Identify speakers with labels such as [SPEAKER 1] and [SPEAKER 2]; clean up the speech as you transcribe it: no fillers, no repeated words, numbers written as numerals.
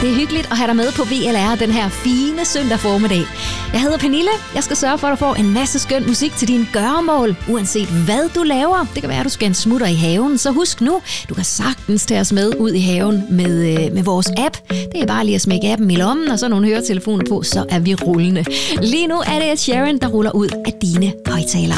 [SPEAKER 1] Det er hyggeligt at have dig med på VLR den her fine søndag formiddag. Jeg hedder Pernille. Jeg skal sørge for, at du får en masse skøn musik til dine gøremål, uanset hvad du laver. Det kan være, at du skal en smutter i haven. Så husk nu, du kan sagtens tage os med ud i haven med vores app. Det er bare lige at smække appen i lommen, og så nogle høretelefoner på, så er vi rullende. Lige nu er det Ed Sheeran, der ruller ud af dine højttaler.